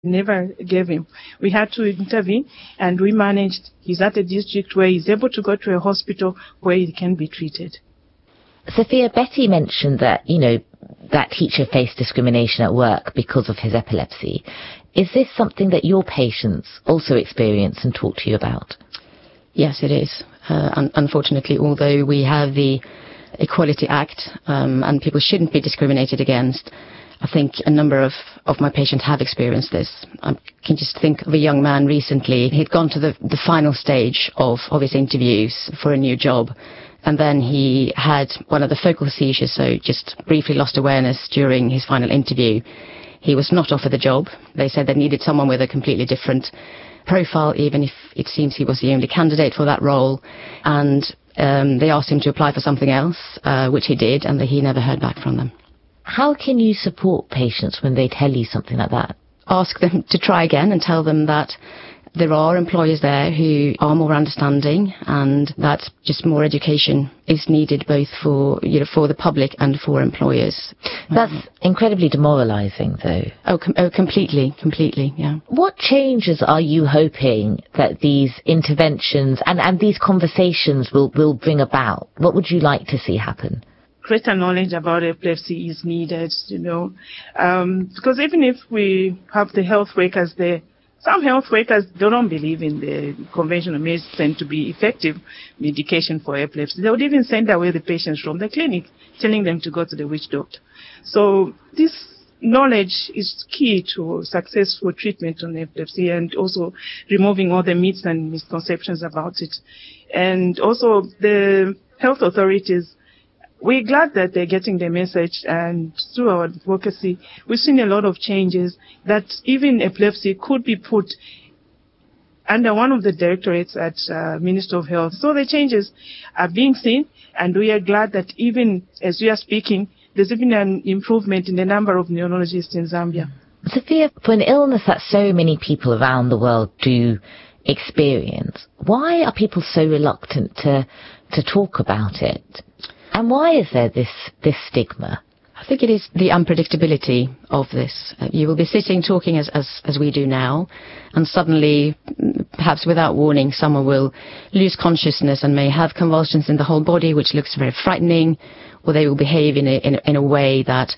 never gave him. We had to intervene, and we managed. He's at a district where he's able to go to a hospital where he can be treated. Sophia, Betty mentioned that, that teacher faced discrimination at work because of his epilepsy. Is this something that your patients also experience and talk to you about? Yes, it is. Unfortunately, although we have the Equality Act and people shouldn't be discriminated against, I think a number of my patients have experienced this. I can just think of a young man recently. He'd gone to the final stage of his interviews for a new job, and then he had one of the focal seizures, so just briefly lost awareness during his final interview. He was not offered the job. They said they needed someone with a completely different profile, even if it seems he was the only candidate for that role. And they asked him to apply for something else, which he did, and he never heard back from them. How can you support patients when they tell you something like that? Ask them to try again and tell them that there are employers there who are more understanding, and that just more education is needed both for the public and for employers. That's incredibly demoralising, though. Oh, completely, yeah. What changes are you hoping that these interventions and these conversations will bring about? What would you like to see happen? Greater knowledge about epilepsy is needed, because even if we have the health workers there, some health workers don't believe in the conventional medicine to be effective medication for epilepsy. They would even send away the patients from the clinic, telling them to go to the witch doctor. So this knowledge is key to successful treatment on epilepsy, and also removing all the myths and misconceptions about it. And also the health authorities, we're glad that they're getting the message, and through our advocacy, we've seen a lot of changes that even epilepsy could be put under one of the directorates at Ministry of Health. So the changes are being seen, and we are glad that even as we are speaking, there's even an improvement in the number of neurologists in Zambia. Sophia, for an illness that so many people around the world do experience, why are people so reluctant to talk about it? And why is there this stigma? I think it is the unpredictability of this. You will be sitting talking as we do now, and suddenly, perhaps without warning, someone will lose consciousness and may have convulsions in the whole body, which looks very frightening, or they will behave in a way that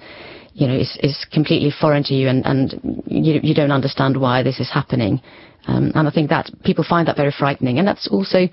is completely foreign to you, and you don't understand why this is happening. And I think that people find that very frightening, and that's also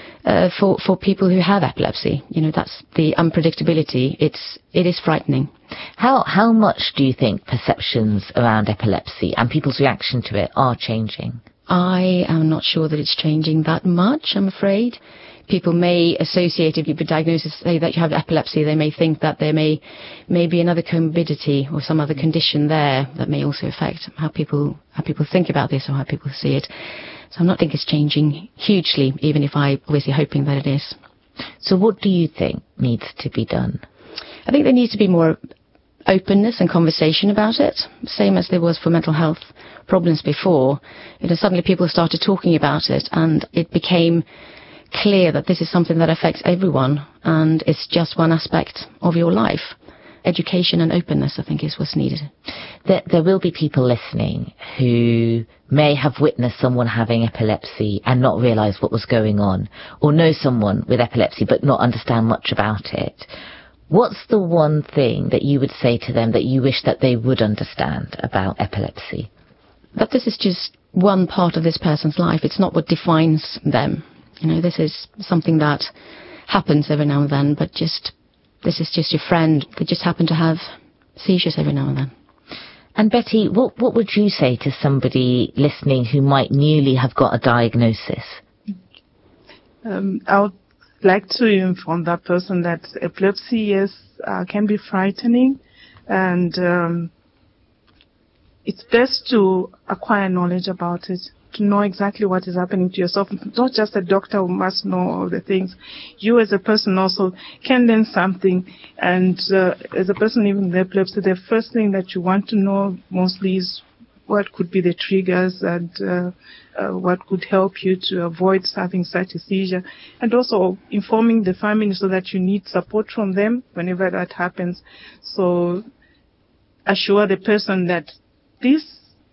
for people who have epilepsy. That's the unpredictability. It is frightening. How much do you think perceptions around epilepsy and people's reaction to it are changing? I am not sure that it's changing that much, I'm afraid. People may associate it with the diagnosis, say that you have epilepsy. They may think that there may be another comorbidity or some other condition there that may also affect how people think about this or how people see it. So I'm not think it's changing hugely, even if I'm obviously hoping that it is. So what do you think needs to be done? I think there needs to be more openness and conversation about it, same as there was for mental health problems before. Suddenly people started talking about it, and it became clear that this is something that affects everyone, and it's just one aspect of your life. Education and openness, I think, is what's needed. There will be people listening who may have witnessed someone having epilepsy and not realise what was going on, or know someone with epilepsy but not understand much about it. What's the one thing that you would say to them that you wish that they would understand about epilepsy? That this is just one part of this person's life. It's not what defines them. This is something that happens every now and then, but this is just your friend that just happen to have seizures every now and then. And Betty, what would you say to somebody listening who might newly have got a diagnosis? I would like to inform that person that epilepsy can be frightening, and it's best to acquire knowledge about it, to know exactly what is happening to yourself. Not just a doctor who must know all the things. You as a person also can learn something. And as a person living with epilepsy, the first thing that you want to know mostly is what could be the triggers and what could help you to avoid having such a seizure. And also informing the family so that you need support from them whenever that happens. So assure the person that this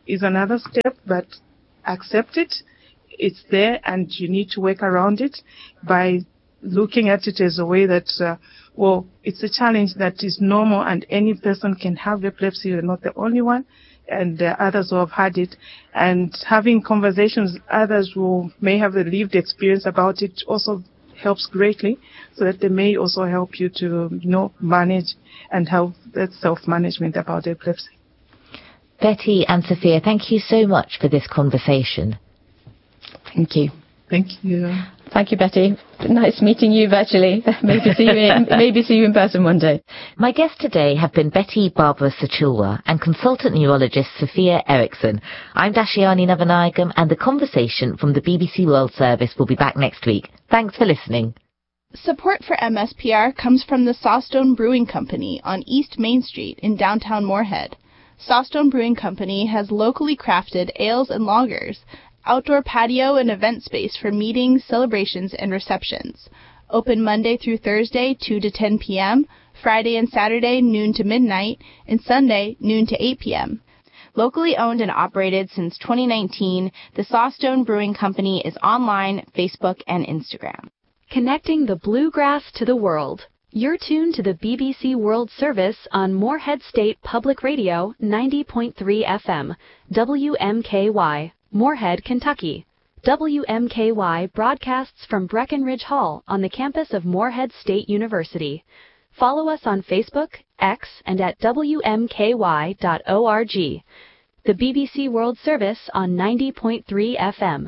is another step, but accept it. It's there, and you need to work around it by looking at it as a way that, it's a challenge that is normal, and any person can have epilepsy. You're not the only one, and there are others who have had it. And having conversations with others who may have a lived experience about it also helps greatly, so that they may also help you to, manage and have that self-management about epilepsy. Betty and Sophia, thank you so much for this conversation. Thank you. Thank you. Thank you, Betty. Nice meeting you virtually. Maybe see you in person one day. My guests today have been Betty Barbara Sachulwa and consultant neurologist Sophia Eriksson. I'm Dashiani Navanayagam, and the conversation from the BBC World Service will be back next week. Thanks for listening. Support for MSPR comes from the Sawstone Brewing Company on East Main Street in downtown Moorhead. Sawstone Brewing Company has locally crafted ales and lagers, outdoor patio and event space for meetings, celebrations, and receptions. Open Monday through Thursday, 2 to 10 p.m., Friday and Saturday, noon to midnight, and Sunday, noon to 8 p.m. Locally owned and operated since 2019, the Sawstone Brewing Company is online, Facebook, and Instagram. Connecting the bluegrass to the world. You're tuned to the BBC World Service on Moorhead State Public Radio 90.3 FM, WMKY, Moorhead, Kentucky. WMKY broadcasts from Breckenridge Hall on the campus of Moorhead State University. Follow us on Facebook, X, and at WMKY.org. The BBC World Service on 90.3 FM.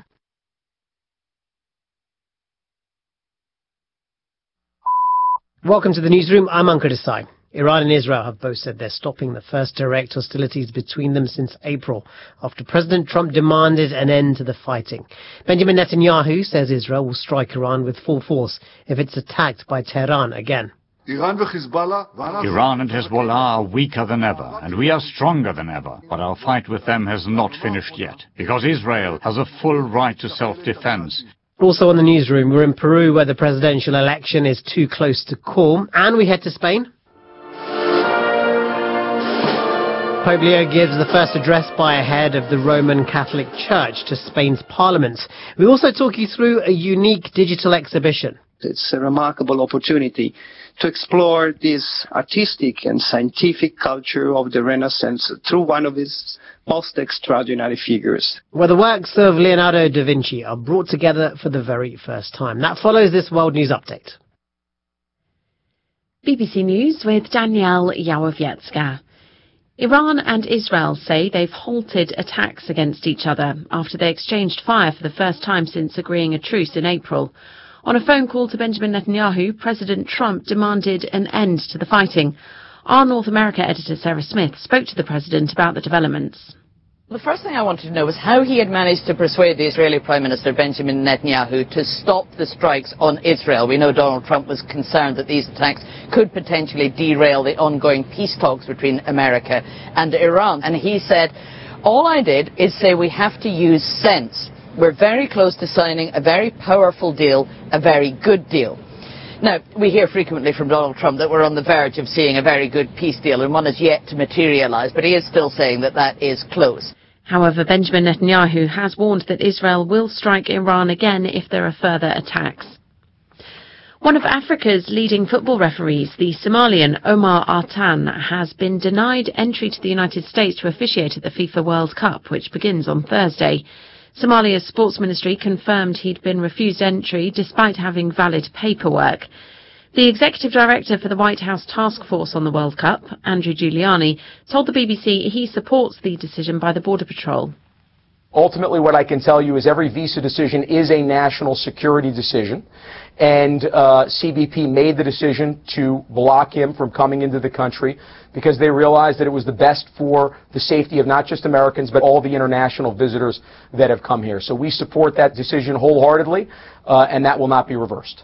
Welcome to the newsroom. I'm Ankur Desai. Iran and Israel have both said they're stopping the first direct hostilities between them since April, after President Trump demanded an end to the fighting. Benjamin Netanyahu says Israel will strike Iran with full force if it's attacked by Tehran again. Iran and Hezbollah are weaker than ever, and we are stronger than ever. But our fight with them has not finished yet, because Israel has a full right to self-defense. Also on the newsroom, we're in Peru, where the presidential election is too close to call, and we head to Spain. Pope Leo gives the first address by a head of the Roman Catholic Church to Spain's parliament. We also talk you through a unique digital exhibition. It's a remarkable opportunity to explore this artistic and scientific culture of the Renaissance through one of its most extraordinary figures, where the works of Leonardo da Vinci are brought together for the very first time. That follows this World News Update. BBC News with Danielle Yawowiecka. Iran and Israel say they've halted attacks against each other after they exchanged fire for the first time since agreeing a truce in April. On a phone call to Benjamin Netanyahu, President Trump demanded an end to the fighting. Our North America editor Sarah Smith spoke to the president about the developments. The first thing I wanted to know was how he had managed to persuade the Israeli Prime Minister Benjamin Netanyahu to stop the strikes on Israel. We know Donald Trump was concerned that these attacks could potentially derail the ongoing peace talks between America and Iran. And he said, all I did is say we have to use sense. We're very close to signing a very powerful deal, a very good deal. Now, we hear frequently from Donald Trump that we're on the verge of seeing a very good peace deal, and one is yet to materialize, but he is still saying that that is close. However, Benjamin Netanyahu has warned that Israel will strike Iran again if there are further attacks. One of Africa's leading football referees, the Somalian Omar Artan, has been denied entry to the United States to officiate at the FIFA World Cup, which begins on Thursday. Somalia's sports ministry confirmed he'd been refused entry despite having valid paperwork. The executive director for the White House task force on the World Cup, Andrew Giuliani, told the BBC he supports the decision by the Border Patrol. Ultimately, what I can tell you is every visa decision is a national security decision, and CBP made the decision to block him from coming into the country because they realized that it was the best for the safety of not just Americans, but all the international visitors that have come here. So we support that decision wholeheartedly, and that will not be reversed.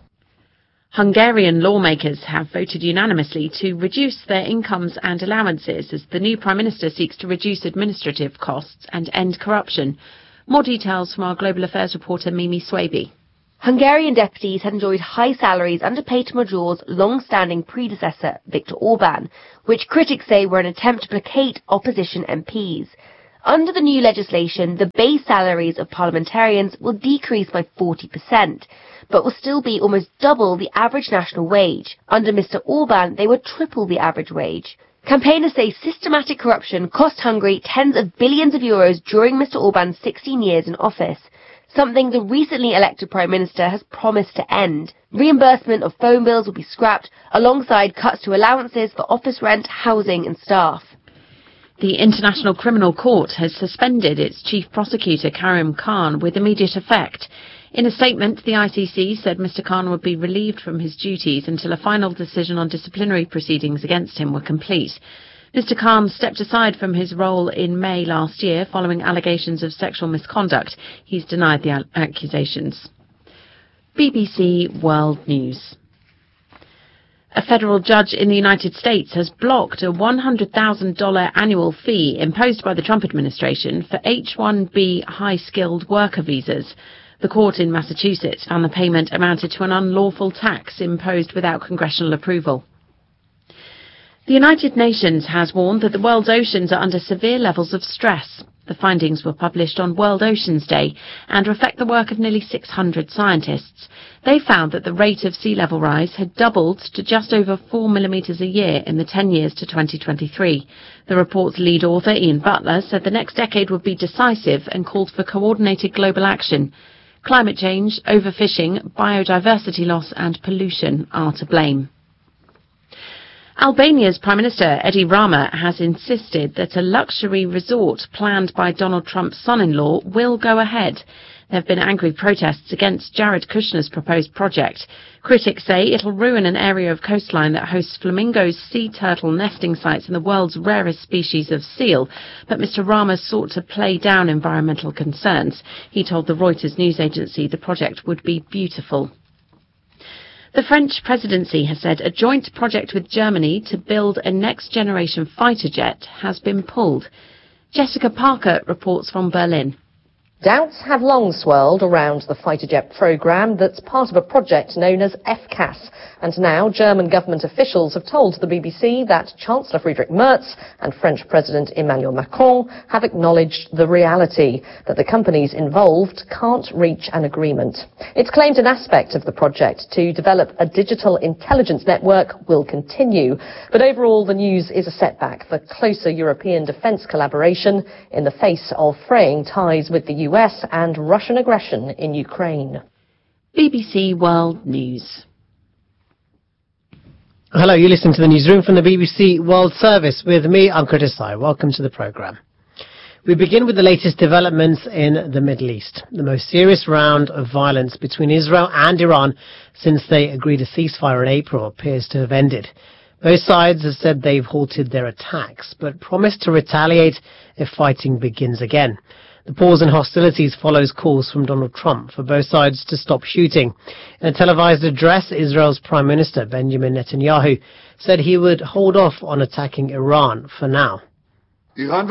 Hungarian lawmakers have voted unanimously to reduce their incomes and allowances as the new Prime Minister seeks to reduce administrative costs and end corruption. More details from our Global Affairs reporter Mimi Swaby. Hungarian deputies had enjoyed high salaries under Peter Major's long-standing predecessor, Viktor Orban, which critics say were an attempt to placate opposition MPs. Under the new legislation, the base salaries of parliamentarians will decrease by 40%, but will still be almost double the average national wage. Under Mr. Orban, they would triple the average wage. Campaigners say systematic corruption cost Hungary tens of billions of euros during Mr. Orban's 16 years in office, something the recently elected Prime Minister has promised to end. Reimbursement of phone bills will be scrapped, alongside cuts to allowances for office rent, housing and staff. The International Criminal Court has suspended its chief prosecutor, Karim Khan, with immediate effect. In a statement, the ICC said Mr. Khan would be relieved from his duties until a final decision on disciplinary proceedings against him were complete. Mr. Khan stepped aside from his role in May last year following allegations of sexual misconduct. He's denied the accusations. BBC World News. A federal judge in the United States has blocked a $100,000 annual fee imposed by the Trump administration for H-1B high-skilled worker visas. The court in Massachusetts found the payment amounted to an unlawful tax imposed without congressional approval. The United Nations has warned that the world's oceans are under severe levels of stress. The findings were published on World Oceans Day and reflect the work of nearly 600 scientists. They found that the rate of sea level rise had doubled to just over 4 millimetres a year in the 10 years to 2023. The report's lead author, Ian Butler, said the next decade would be decisive and called for coordinated global action. Climate change, overfishing, biodiversity loss and pollution are to blame. Albania's Prime Minister, Edi Rama, has insisted that a luxury resort planned by Donald Trump's son-in-law will go ahead. There have been angry protests against Jared Kushner's proposed project. Critics say it'll ruin an area of coastline that hosts flamingos, sea turtle nesting sites and the world's rarest species of seal. But Mr. Rama sought to play down environmental concerns. He told the Reuters news agency the project would be beautiful. The French presidency has said a joint project with Germany to build a next-generation fighter jet has been pulled. Jessica Parker reports from Berlin. Doubts have long swirled around the fighter jet programme that's part of a project known as FCAS. And now German government officials have told the BBC that Chancellor Friedrich Merz and French President Emmanuel Macron have acknowledged the reality that the companies involved can't reach an agreement. It's claimed an aspect of the project to develop a digital intelligence network will continue. But overall, the news is a setback for closer European defence collaboration in the face of fraying ties with the US and Russian aggression in Ukraine. BBC World News. Hello, you're listening to the newsroom from the BBC World Service with me, I'm Curtis Sy. Welcome to the programme. We begin with the latest developments in the Middle East. The most serious round of violence between Israel and Iran since they agreed a ceasefire in April appears to have ended. Both sides have said they've halted their attacks, but promised to retaliate if fighting begins again. The pause in hostilities follows calls from Donald Trump for both sides to stop shooting. In a televised address, Israel's Prime Minister Benjamin Netanyahu said he would hold off on attacking Iran for now. Iran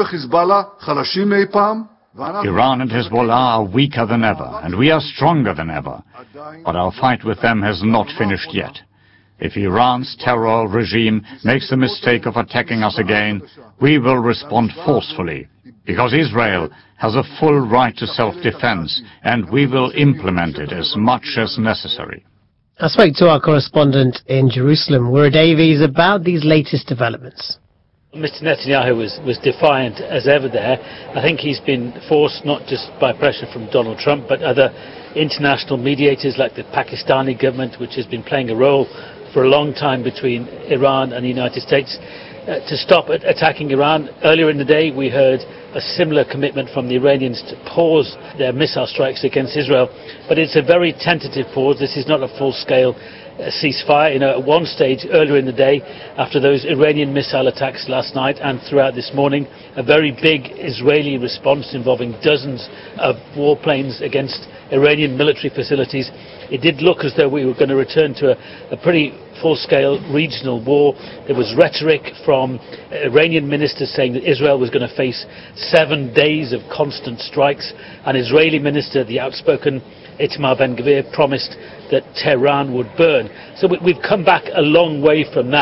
and Hezbollah are weaker than ever, and we are stronger than ever. But our fight with them has not finished yet. If Iran's terror regime makes the mistake of attacking us again, we will respond forcefully, because Israel has a full right to self-defense, and we will implement it as much as necessary. I spoke to our correspondent in Jerusalem, Wura Davies, about these latest developments. Mr. Netanyahu was defiant as ever there. I think he's been forced not just by pressure from Donald Trump, but other international mediators like the Pakistani government, which has been playing a role for a long time between Iran and the United States, to stop attacking Iran. Earlier in the day, we heard a similar commitment from the Iranians to pause their missile strikes against Israel. But it's a very tentative pause. This is not a full-scale ceasefire. At one stage earlier in the day, after those Iranian missile attacks last night and throughout this morning, a very big Israeli response involving dozens of warplanes against Iranian military facilities. It did look as though we were going to return to a pretty full-scale regional war. There was rhetoric from Iranian ministers saying that Israel was going to face 7 days of constant strikes. An Israeli minister, the outspoken Itamar Ben-Gvir, promised that Tehran would burn. So we've come back a long way from that.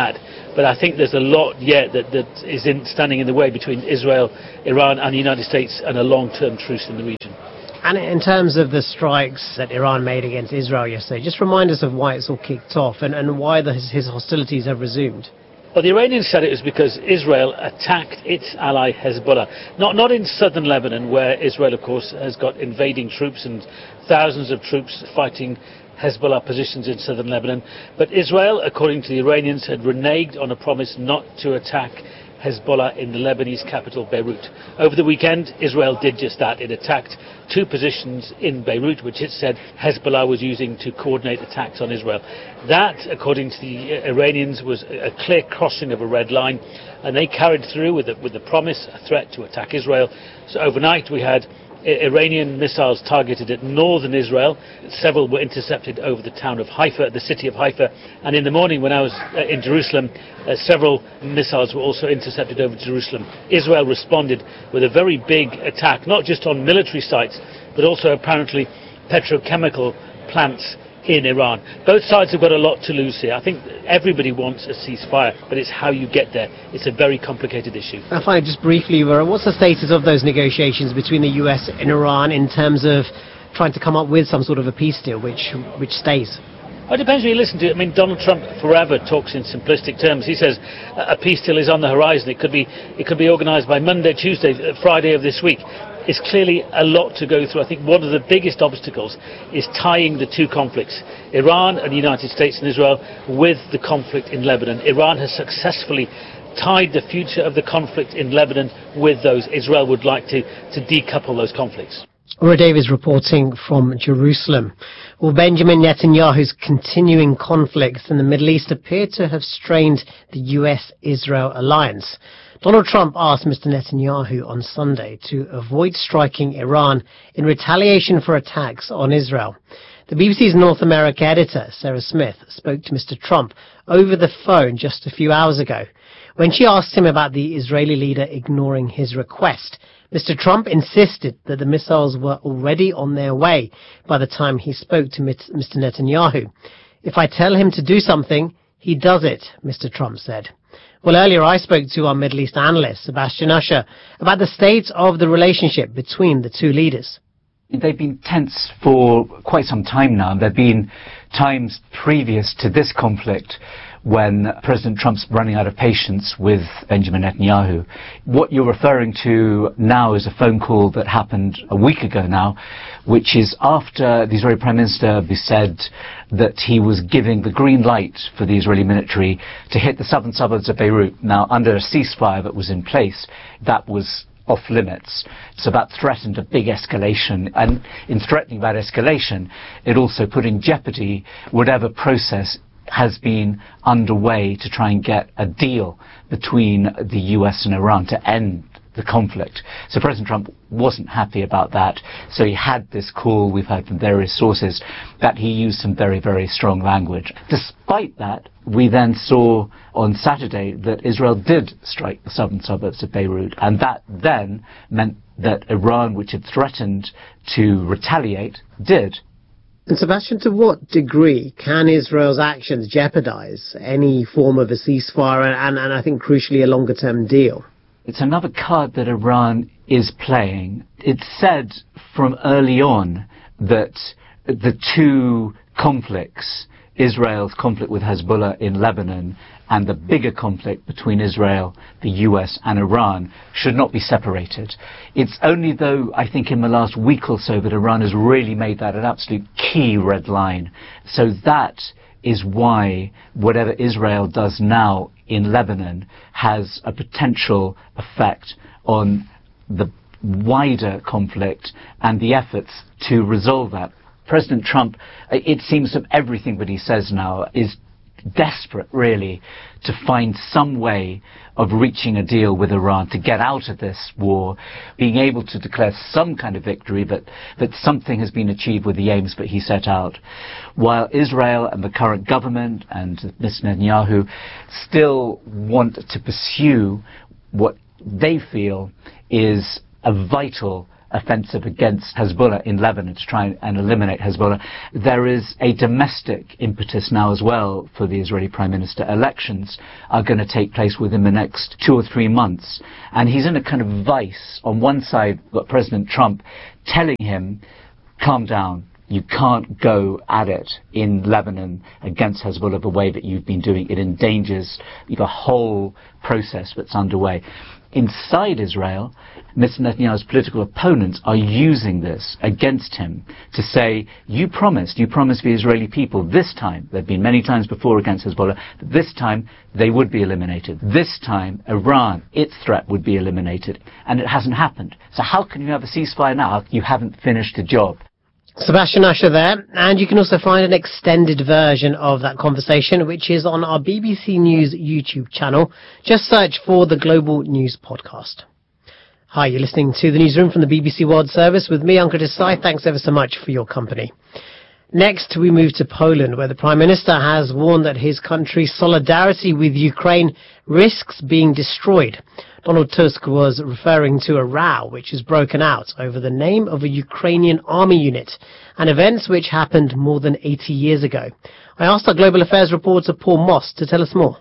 But I think there's a lot yet that is standing in the way between Israel, Iran and the United States, and a long-term truce in the region. And in terms of the strikes that Iran made against Israel yesterday, just remind us of why it's all kicked off and why his hostilities have resumed. Well, the Iranians said it was because Israel attacked its ally Hezbollah. Not in southern Lebanon, where Israel, of course, has got invading troops and thousands of troops fighting Hezbollah positions in southern Lebanon. But Israel, according to the Iranians, had reneged on a promise not to attack Hezbollah in the Lebanese capital, Beirut. Over the weekend, Israel did just that. It attacked 2 positions in Beirut, which it said Hezbollah was using to coordinate attacks on Israel. That, according to the Iranians, was a clear crossing of a red line, and they carried through with the promise, a threat to attack Israel. So overnight we had Iranian missiles targeted at northern Israel. Several were intercepted over the town of Haifa, the city of Haifa. And in the morning when I was in Jerusalem, several missiles were also intercepted over Jerusalem. Israel responded with a very big attack, not just on military sites, but also apparently petrochemical plants in Iran. Both sides have got a lot to lose here. I think everybody wants a ceasefire, but it's how you get there. It's a very complicated issue. I find just briefly, what's the status of those negotiations between the US and Iran in terms of trying to come up with some sort of a peace deal which stays? It depends who you listen to. I mean, Donald Trump forever talks in simplistic terms. He says a peace deal is on the horizon. It could be organised by Monday, Tuesday, Friday of this week. It's clearly a lot to go through. I think one of the biggest obstacles is tying the 2 conflicts, Iran and the United States and Israel, with the conflict in Lebanon. Iran has successfully tied the future of the conflict in Lebanon with those. Israel would like to decouple those conflicts. Ora Davies reporting from Jerusalem. Well, Benjamin Netanyahu's continuing conflicts in the Middle East appear to have strained the US-Israel alliance. Donald Trump asked Mr. Netanyahu on Sunday to avoid striking Iran in retaliation for attacks on Israel. The BBC's North America editor, Sarah Smith, spoke to Mr. Trump over the phone just a few hours ago. When she asked him about the Israeli leader ignoring his request, Mr. Trump insisted that the missiles were already on their way by the time he spoke to Mr. Netanyahu. If I tell him to do something, he does it, Mr. Trump said. Well, earlier I spoke to our Middle East analyst, Sebastian Usher, about the state of the relationship between the 2 leaders. They've been tense for quite some time now. There have been times previous to this conflict when President Trump's running out of patience with Benjamin Netanyahu. What you're referring to now is a phone call that happened a week ago now, which is after the Israeli Prime Minister said that he was giving the green light for the Israeli military to hit the southern suburbs of Beirut. Now, under a ceasefire that was in place, that was off limits. So that threatened a big escalation, and in threatening that escalation, it also put in jeopardy whatever process has been underway to try and get a deal between the US and Iran to end the conflict. So President Trump wasn't happy about that. So he had this call, we've heard from various sources, that he used some very, very strong language. Despite that, we then saw on Saturday that Israel did strike the southern suburbs of Beirut, and that then meant that Iran, which had threatened to retaliate, did. And Sebastian, to what degree can Israel's actions jeopardize any form of a ceasefire and I think crucially a longer-term deal? It's another card that Iran is playing. It's said from early on that the 2 conflicts, Israel's conflict with Hezbollah in Lebanon and the bigger conflict between Israel, the US and Iran, should not be separated. It's only though, I think in the last week or so, that Iran has really made that an absolute key red line. So that is why whatever Israel does now in Lebanon has a potential effect on the wider conflict and the efforts to resolve that. President Trump, it seems that everything that he says now is desperate, really, to find some way of reaching a deal with Iran to get out of this war, being able to declare some kind of victory, that something has been achieved with the aims that he set out. While Israel and the current government and Mr. Netanyahu still want to pursue what they feel is a vital offensive against Hezbollah in Lebanon to try and eliminate Hezbollah. There is a domestic impetus now as well for the Israeli Prime Minister. Elections are going to take place within the next 2 or 3 months. And he's in a kind of vice. On one side, we've got President Trump telling him, calm down. You can't go at it in Lebanon against Hezbollah the way that you've been doing. It endangers the whole process that's underway. Inside Israel, Mr. Netanyahu's political opponents are using this against him to say, you promised the Israeli people this time, there have been many times before against Hezbollah, that this time they would be eliminated. This time, Iran, its threat would be eliminated, and it hasn't happened. So how can you have a ceasefire now if you haven't finished the job? Sebastian Usher there, and you can also find an extended version of that conversation, which is on our BBC News YouTube channel. Just search for the Global News Podcast. Hi, you're listening to the Newsroom from the BBC World Service with me, Ankur Desai. Thanks ever so much for your company. Next, we move to Poland, where the Prime Minister has warned that his country's solidarity with Ukraine risks being destroyed. Donald Tusk was referring to a row which has broken out over the name of a Ukrainian army unit, and events which happened more than 80 years ago. I asked our Global Affairs reporter Paul Moss to tell us more.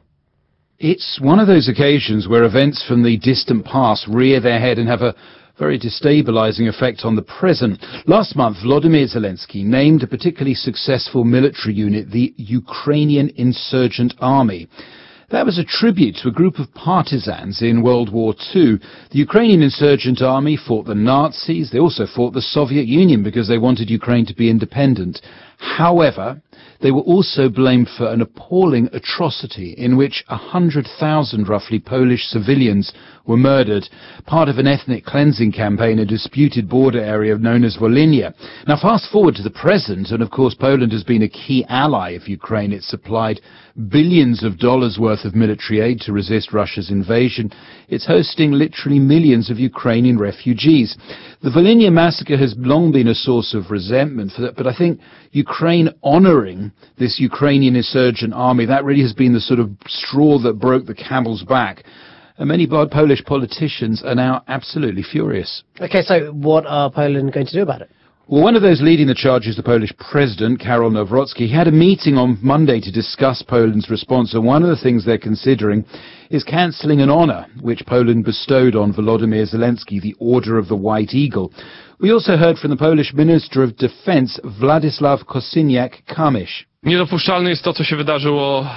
It's one of those occasions where events from the distant past rear their head and have a very destabilizing effect on the present. Last month, Volodymyr Zelensky named a particularly successful military unit, the Ukrainian Insurgent Army. That was a tribute to a group of partisans in World War II. The Ukrainian Insurgent Army fought the Nazis. They also fought the Soviet Union because they wanted Ukraine to be independent. However, they were also blamed for an appalling atrocity in which 100,000 roughly Polish civilians were murdered, part of an ethnic cleansing campaign in a disputed border area known as Volhynia. Now fast forward to the present, and of course Poland has been a key ally of Ukraine. It supplied billions of dollars worth of military aid to resist Russia's invasion. It's hosting literally millions of Ukrainian refugees. The Volhynia massacre has long been a source of resentment for that, but I think Ukraine honouring this Ukrainian insurgent army, that really has been the sort of straw that broke the camel's back. And many Polish politicians are now absolutely furious. Okay, so what are Poland going to do about it? Well, one of those leading the charge is the Polish president, Karol Nawrocki. He had a meeting on Monday to discuss Poland's response, and one of the things they're considering is cancelling an honour which Poland bestowed on Volodymyr Zelensky, the Order of the White Eagle. We also heard from the Polish Minister of Defence, Władysław Kosiniak-Kamysz. Niedopuszczalne jest to, co się wydarzyło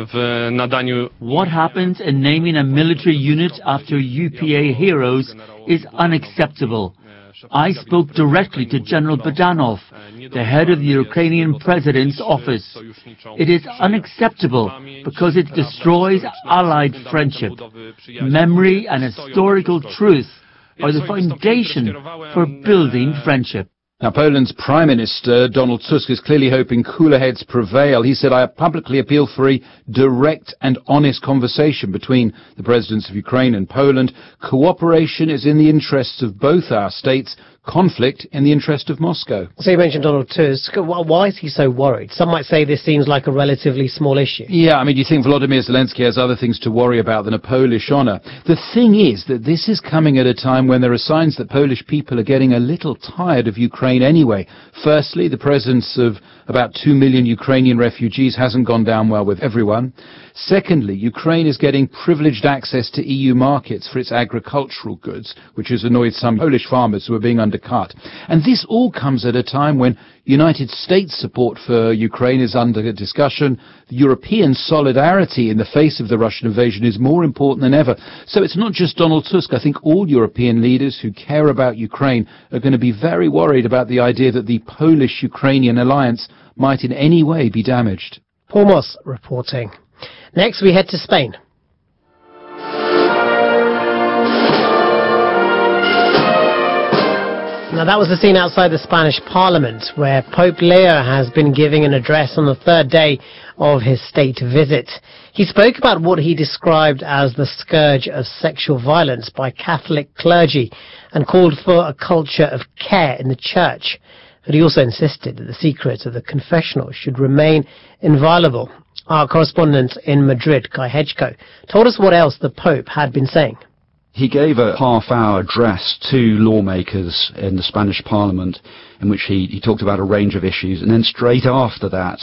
w nadaniu. What happens in naming a military unit after UPA heroes is unacceptable. I spoke directly to General Bogdanov, the head of the Ukrainian president's office. It is unacceptable because it destroys allied friendship. Memory and historical truth are the foundation for building friendship. Now, Poland's Prime Minister, Donald Tusk, is clearly hoping cooler heads prevail. He said, I publicly appeal for a direct and honest conversation between the presidents of Ukraine and Poland. Cooperation is in the interests of both our states. Conflict in the interest of Moscow. So you mentioned Donald Tusk. Why is he so worried? Some might say this seems like a relatively small issue. Yeah, I mean, do you think Volodymyr Zelensky has other things to worry about than a Polish honour? The thing is that this is coming at a time when there are signs that Polish people are getting a little tired of Ukraine anyway. Firstly, the presence of about 2 million Ukrainian refugees hasn't gone down well with everyone. Secondly, Ukraine is getting privileged access to EU markets for its agricultural goods, which has annoyed some Polish farmers who are being undercut. And this all comes at a time when United States support for Ukraine is under discussion. The European solidarity in the face of the Russian invasion is more important than ever. So it's not just Donald Tusk. I think all European leaders who care about Ukraine are going to be very worried about the idea that the Polish-Ukrainian alliance might in any way be damaged. Paul Moss reporting. Next, we head to Spain. Now, that was the scene outside the Spanish Parliament, where Pope Leo has been giving an address on the third day of his state visit. He spoke about what he described as the scourge of sexual violence by Catholic clergy and called for a culture of care in the church. But he also insisted that the secret of the confessional should remain inviolable. Our correspondent in Madrid, Kai Hedgeko, told us what else the Pope had been saying. He gave a half-hour address to lawmakers in the Spanish Parliament in which he talked about a range of issues, and then straight after that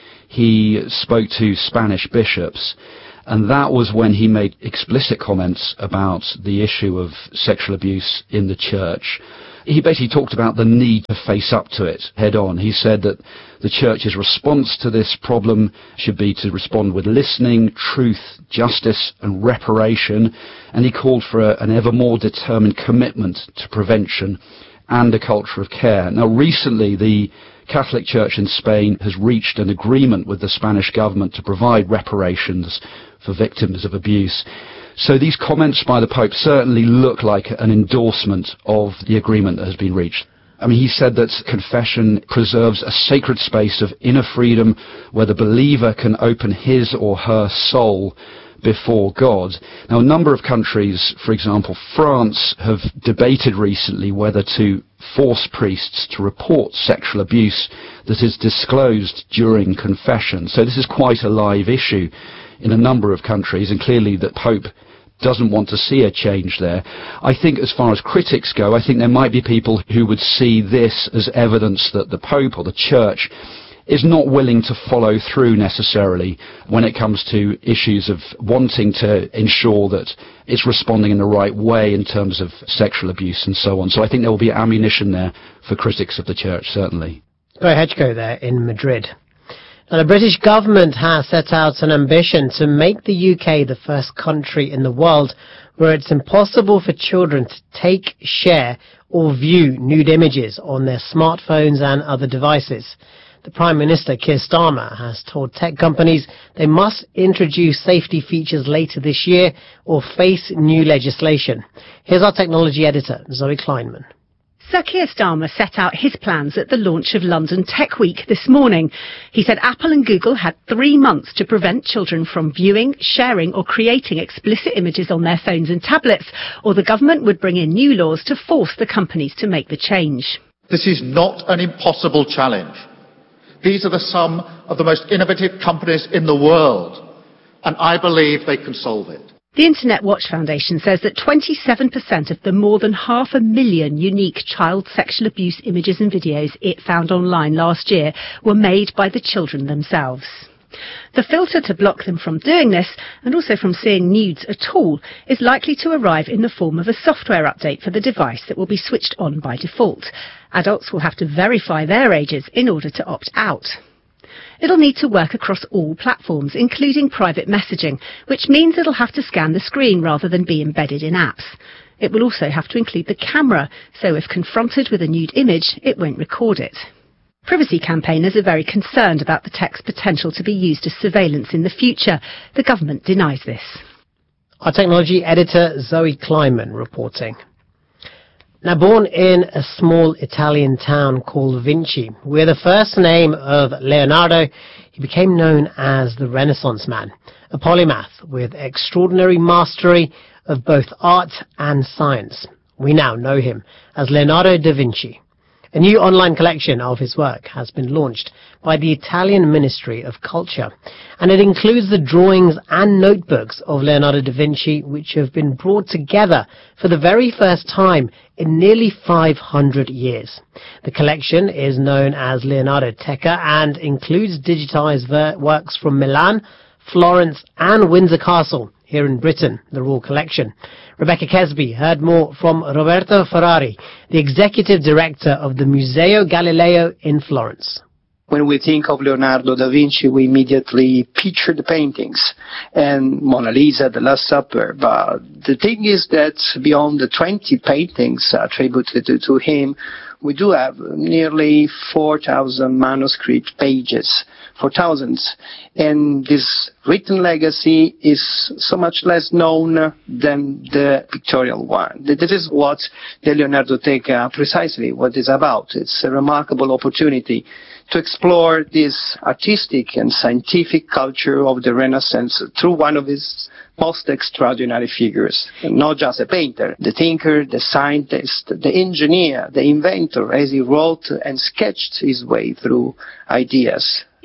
he spoke to Spanish bishops, and that was when he made explicit comments about the issue of sexual abuse in the church. He basically talked about the need to face up to it head on. He said that the church's response to this problem should be to respond with listening, truth, justice and reparation, and he called for an ever more determined commitment to prevention and a culture of care. Now, recently, the Catholic Church in Spain has reached an agreement with the Spanish government to provide reparations for victims of abuse. So these comments by the Pope certainly look like an endorsement of the agreement that has been reached. I mean, he said that confession preserves a sacred space of inner freedom where the believer can open his or her soul before God. Now, a number of countries, for example, France, have debated recently whether to force priests to report sexual abuse that is disclosed during confession. So this is quite a live issue in a number of countries, and clearly the Pope doesn't want to see a change there. I think as far as critics go, I think there might be people who would see this as evidence that the Pope or the Church is not willing to follow through necessarily when it comes to issues of wanting to ensure that it's responding in the right way in terms of sexual abuse and so on. So I think there will be ammunition there for critics of the Church, certainly. Go Hedgeko there in Madrid. Now, the British government has set out an ambition to make the UK the first country in the world where it's impossible for children to take, share or view nude images on their smartphones and other devices. The Prime Minister, Keir Starmer, has told tech companies they must introduce safety features later this year or face new legislation. Here's our technology editor, Zoe Kleinman. Sir Keir Starmer set out his plans at the launch of London Tech Week this morning. He said Apple and Google had 3 months to prevent children from viewing, sharing or creating explicit images on their phones and tablets, or the government would bring in new laws to force the companies to make the change. This is not an impossible challenge. These are some of the most innovative companies in the world, and I believe they can solve it. The Internet Watch Foundation says that 27% of the more than 500,000 unique child sexual abuse images and videos it found online last year were made by the children themselves. The filter to block them from doing this, and also from seeing nudes at all, is likely to arrive in the form of a software update for the device that will be switched on by default. Adults will have to verify their ages in order to opt out. It'll need to work across all platforms, including private messaging, which means it'll have to scan the screen rather than be embedded in apps. It will also have to include the camera, so if confronted with a nude image, it won't record it. Privacy campaigners are very concerned about the tech's potential to be used as surveillance in the future. The government denies this. Our technology editor, Zoe Kleinman, reporting. Now, born in a small Italian town called Vinci, with the first name of Leonardo, he became known as the Renaissance Man, a polymath with extraordinary mastery of both art and science. We now know him as Leonardo da Vinci. A new online collection of his work has been launched by the Italian Ministry of Culture, and it includes the drawings and notebooks of Leonardo da Vinci, which have been brought together for the very first time in nearly 500 years. The collection is known as Leonardoteca and includes digitized works from Milan, Florence and Windsor Castle here in Britain, the Royal Collection. Rebecca Kesby heard more from Roberto Ferrari, the Executive Director of the Museo Galileo in Florence. When we think of Leonardo da Vinci, we immediately picture the paintings and Mona Lisa, The Last Supper. But the thing is that beyond the 20 paintings attributed to him, we do have nearly 4,000 manuscript pages, 4,000. And this written legacy is so much less known than the pictorial one. This is what the Leonardoteca precisely what is about. It's a remarkable opportunity to explore this artistic and scientific culture of the Renaissance through one of his most extraordinary figures. Not just a painter, the thinker, the scientist, the engineer, the inventor, as he wrote and sketched his way through ideas.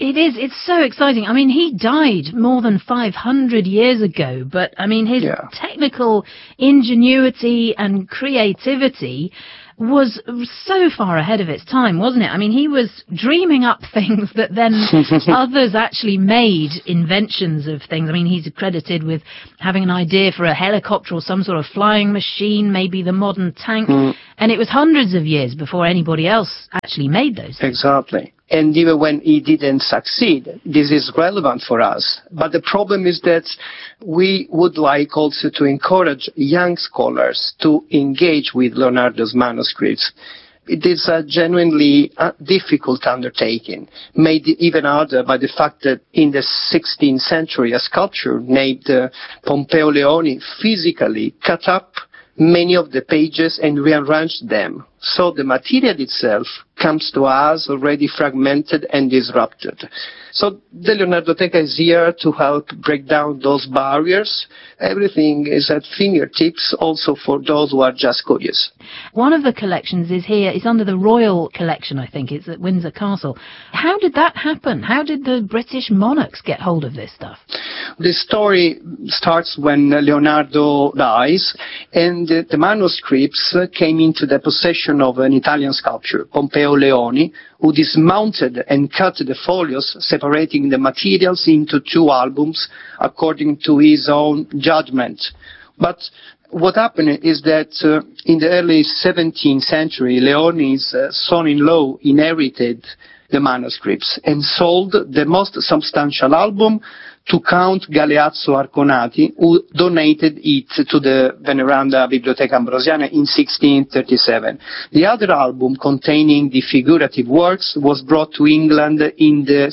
It is. It's so exciting. I mean, he died more than 500 years ago, but I mean, his technical ingenuity and creativity was so far ahead of its time, wasn't it? I mean, he was dreaming up things that then others actually made inventions of things. I mean, he's credited with having an idea for a helicopter or some sort of flying machine, maybe the modern tank, and it was hundreds of years before anybody else actually made those things. Exactly. And even when he didn't succeed, this is relevant for us. But the problem is that we would like also to encourage young scholars to engage with Leonardo's manuscripts. It is a genuinely difficult undertaking, made even harder by the fact that in the 16th century, a sculptor named Pompeo Leoni physically cut up many of the pages and rearranged them. So the material itself comes to us already fragmented and disrupted. So the Leonardoteca is here to help break down those barriers. Everything is at fingertips also for those who are just curious. One of the collections is here. It's under the Royal Collection, I think. It's at Windsor Castle. How did that happen? How did the British monarchs get hold of this stuff? The story starts when Leonardo dies, and the manuscripts came into the possession of an Italian sculptor, Pompeo Leoni, who dismounted and cut the folios, separating the materials into two albums according to his own judgment. But what happened is that in the early 17th century, Leoni's son-in-law inherited the manuscripts and sold the most substantial album to Count Galeazzo Arconati, who donated it to the Veneranda Biblioteca Ambrosiana in 1637. The other album, containing the figurative works, was brought to England in the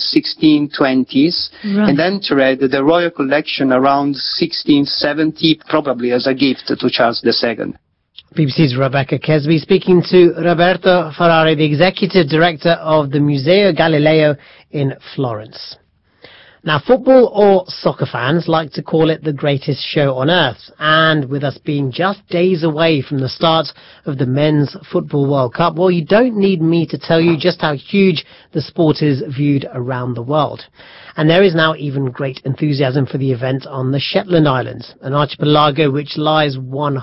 1620s and entered the Royal Collection around 1670, probably as a gift to Charles II. BBC's Rebecca Kesby speaking to Roberto Ferrari, the Executive Director of the Museo Galileo in Florence. Now, football or soccer fans like to call it the greatest show on earth, and with us being just days away from the start of the Men's Football World Cup, well, you don't need me to tell you just how huge the sport is viewed around the world. And there is now even great enthusiasm for the event on the Shetland Islands, an archipelago which lies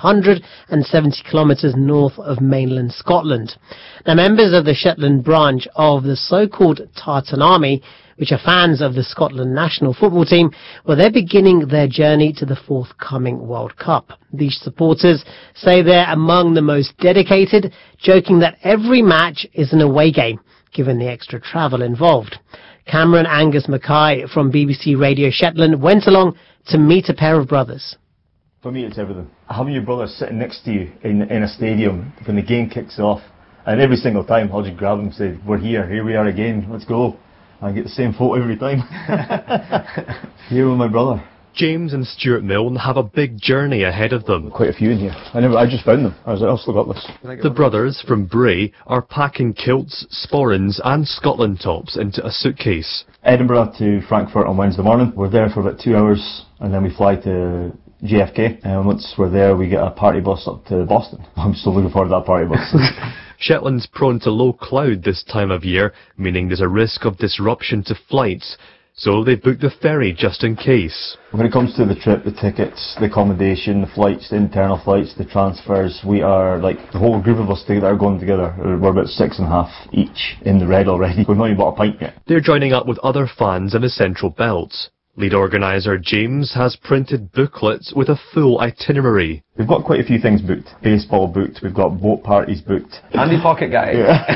170 kilometres north of mainland Scotland. Now, members of the Shetland branch of the so-called Tartan Army, which are fans of the Scotland national football team, well, they're beginning their journey to the forthcoming World Cup. These supporters say they're among the most dedicated, joking that every match is an away game, given the extra travel involved. Cameron Angus Mackay from BBC Radio Shetland went along to meet a pair of brothers. For me, it's everything. Having your brother sitting next to you in a stadium when the game kicks off, and every single time I'll just grab him and say, "We're here, here we are again, let's go." I get the same photo every time. Here with my brother. James and Stuart Milne have a big journey ahead of them. Quite a few in here. I just found them. I was like, I've still got this. The brothers from Bray are packing kilts, sporrans and Scotland tops into a suitcase. Edinburgh to Frankfurt on Wednesday morning. We're there for about 2 hours and then we fly to JFK. And once we're there, we get a party bus up to Boston. I'm still looking forward to that party bus. Shetland's prone to low cloud this time of year, meaning there's a risk of disruption to flights. So they've booked the ferry just in case. When it comes to the trip, the tickets, the accommodation, the flights, the internal flights, the transfers, we are like the whole group of us that are going together. We're about 6.5 each in the red already. We've not even bought a pint yet. They're joining up with other fans in the Central Belt. Lead organiser James has printed booklets with a full itinerary. We've got quite a few things booked. Baseball booked, we've got boat parties booked. Handy pocket guy.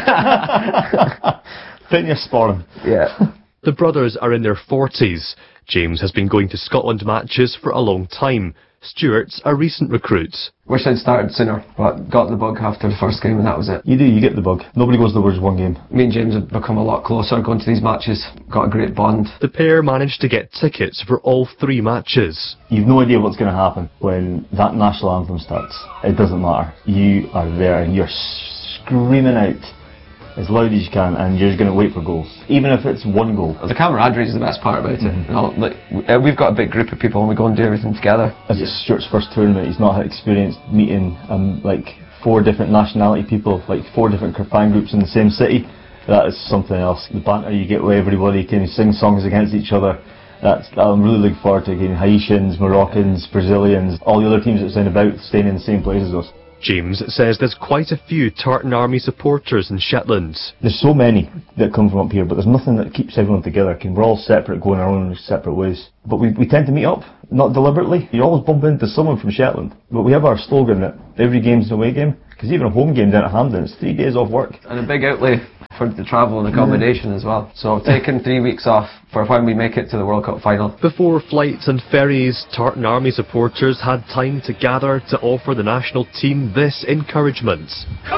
Yeah. Fit in your sporran. Yeah. The brothers are in their 40s. James has been going to Scotland matches for a long time. Stuart's a recent recruit. Wish I'd started sooner, but got the bug after the first game and that was it. You get the bug. Nobody goes to the one game. Me and James have become a lot closer going to these matches. Got a great bond. The pair managed to get tickets for all 3 matches. You've no idea what's going to happen when that national anthem starts. It doesn't matter. You are there and you're screaming out as loud as you can, and you're just going to wait for goals, even if it's 1 goal. The camaraderie is the best part about it. You know, like, we've got a big group of people and we go and do everything together. This is Stuart's first tournament. He's not had experience meeting like 4 different nationality people, like 4 different fan groups in the same city. That is something else. The banter you get with everybody, can sing songs against each other. I'm really looking forward to again. Haitians, Moroccans, Brazilians, all the other teams that sound about staying in the same place as us. James says there's quite a few Tartan Army supporters in Shetland. There's so many that come from up here, but there's nothing that keeps everyone together. We're all separate, going our own separate ways. But we tend to meet up, not deliberately. You always bump into someone from Shetland. But we have our slogan that every game's an away game, because even a home game down at Hampden, it's 3 days off work. And a big outlay for the travel and accommodation as well. So I've taken 3 weeks off for when we make it to the World Cup final. Before flights and ferries, Tartan Army supporters had time to gather to offer the national team this encouragement.